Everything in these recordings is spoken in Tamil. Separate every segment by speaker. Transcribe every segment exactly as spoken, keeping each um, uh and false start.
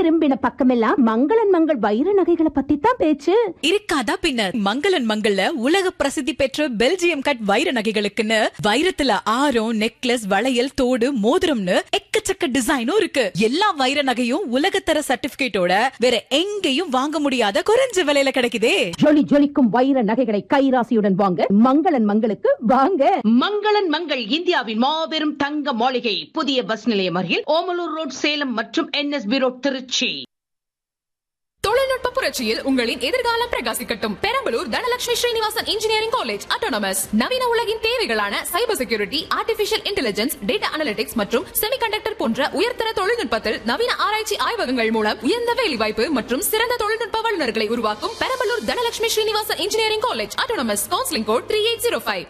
Speaker 1: திரும்பின பக்கமெல்லாம் மங்களன் மங்கள் வைர நகைகளை பத்தி தான் பேச்சு.
Speaker 2: இருக்காதா பின்ன. மங்களன் மங்கள்ல உலக பிரசித்தி பெற்ற பெல்ஜியம் கட் வைர நகைகளுக்குன்னு வைரத்துல ஆரம், நெக்லஸ், வளையல், தோடு, மோதிரம்னு எக்கச்சக்க டிசைனும் இருக்கு. எல்லா வைர நகையும் உலகத்தர சர்டிபிகேட்டோட வேற எங்கேயும் வாங்க முடியாத குறைஞ்ச விலையில கிடைக்குதே.
Speaker 1: ஜொலி ஜொலிக்கும் வைர நகைகளை கைராசியுடன் வாங்க மங்களன் மங்களுக்கு வாங்க.
Speaker 3: மங்களன் மங்கள் இந்தியாவின் மாபெரும் தங்க மாளிகை, புதிய பஸ் நிலையம் அருகில் ஓமலூர் ரோட், சேலம் மற்றும் என்எஸ்பி ரோட், திருச்சி.
Speaker 4: தொழில்நுட்ப புரட்சியில் உங்களின் எதிர்காலம் பிரகாசிக்கட்டும். Perambalur Dhanalakshmi Srinivasan engineering college autonomous நவீன உலகின் தேவைகளான cyber security, artificial intelligence, data analytics மற்றும் செமிகண்டக்டர் போன்ற உயர்தர தொழில்நுட்பத்தில் நவீன ஆராய்ச்சி ஆய்வகங்கள் மூலம் உயர்ந்த வேலைவாய்ப்பு மற்றும் சிறந்த தொழில்நுட்ப வல்லுநர்களை உருவாக்கும் Perambalur Dhanalakshmi Srinivasan engineering college autonomous. Counselling code three eight zero five.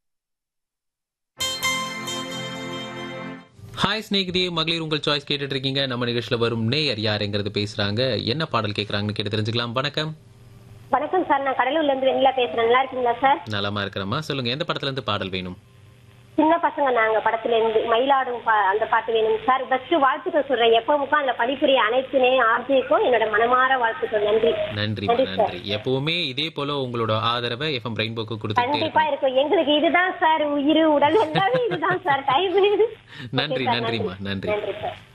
Speaker 5: Hi Snehithi, மகளிர் உங்கள் சாய்ஸ் கேட்டுட்டு இருக்கீங்க. நம்ம நிகழ்ச்சியில வரும் நேயர் யாருங்கிறது பேசுறாங்க, என்ன பாடல் கேட்கறாங்கன்னு கேட்டு தெரிஞ்சுக்கலாம். வணக்கம்.
Speaker 6: வணக்கம் சார், நான் கடலூர்ல இருந்து வெண்ணிலா பேசுறேன். நல்லா இருக்கீங்களா சார்?
Speaker 5: நலமா இருக்கிறமா. சொல்லுங்க, எந்த படத்துல இருந்து பாடல் வேணும்?
Speaker 6: சின்ன பசங்க நாங்க படத்துல இருந்து மயிலாடும் அந்த பாட்டு வேணும் சார். ஃபர்ஸ்ட் வாழ்த்துக்கள் சொல்றேன். எப்பவுக்கும் அந்த பணிபுரிய அனைத்து ஆர்ஜிக்கும் என்னோட மனமாற வாழ்த்துக்கள். நன்றி
Speaker 5: நன்றி நன்றி. எப்பவுமே இதே போல உங்களோட ஆதரவை எஃப்எம் ரெயின்போக்கு கொடுத்து
Speaker 6: கண்டிப்பா இருக்கும். எங்களுக்கு இதுதான் சார் உயிர், உடல் எல்லாமே இதுதான் சார். டைம்.
Speaker 5: நன்றி நன்றிமா. நன்றி
Speaker 6: நன்றி சார்.